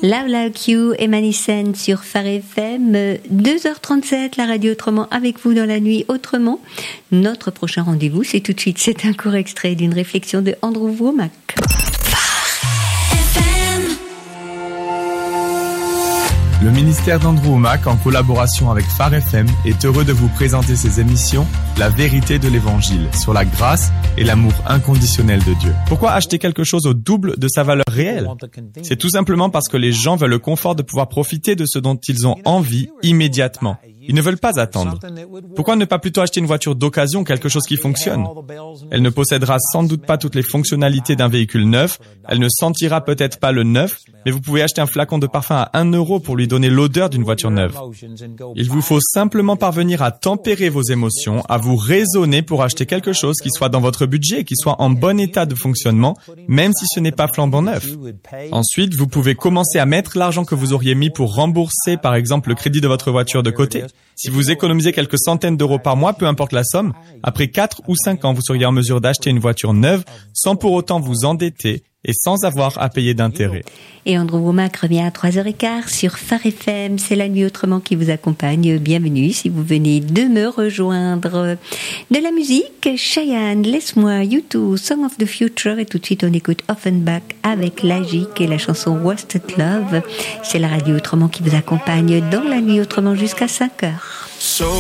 Love Like You, Evanescence sur Phare FM, 2h37, la radio autrement avec vous dans la nuit autrement. Notre prochain rendez-vous, c'est tout de suite, c'est un court extrait d'une réflexion de Andrew Womack. Le ministère d'Andrew Womack, en collaboration avec Phare FM, est heureux de vous présenter ses émissions La vérité de l'Évangile, sur la grâce et l'amour inconditionnel de Dieu. Pourquoi acheter quelque chose au double de sa valeur réelle ? C'est tout simplement parce que les gens veulent le confort de pouvoir profiter de ce dont ils ont envie immédiatement. Ils ne veulent pas attendre. Pourquoi ne pas plutôt acheter une voiture d'occasion, quelque chose qui fonctionne ? Elle ne possédera sans doute pas toutes les fonctionnalités d'un véhicule neuf, elle ne sentira peut-être pas le neuf, mais vous pouvez acheter un flacon de parfum à 1 euro pour lui donner l'odeur d'une voiture neuve. Il vous faut simplement parvenir à tempérer vos émotions, à vous raisonner pour acheter quelque chose qui soit dans votre budget, qui soit en bon état de fonctionnement, même si ce n'est pas flambant neuf. Ensuite, vous pouvez commencer à mettre l'argent que vous auriez mis pour rembourser, par exemple, le crédit de votre voiture de côté. Si vous économisez quelques centaines d'euros par mois, peu importe la somme, après 4 ou 5 ans, vous seriez en mesure d'acheter une voiture neuve sans pour autant vous endetter et sans avoir à payer d'intérêt. Et Andrew Womack revient à 3h15 sur Phare FM. C'est la nuit autrement qui vous accompagne. Bienvenue si vous venez de me rejoindre. De la musique, Cheyenne, Laisse-moi, U2, Song of the Future. Et tout de suite, on écoute Offenbach avec Lagique et la chanson Wasted Love. C'est la radio autrement qui vous accompagne dans la nuit autrement jusqu'à 5h.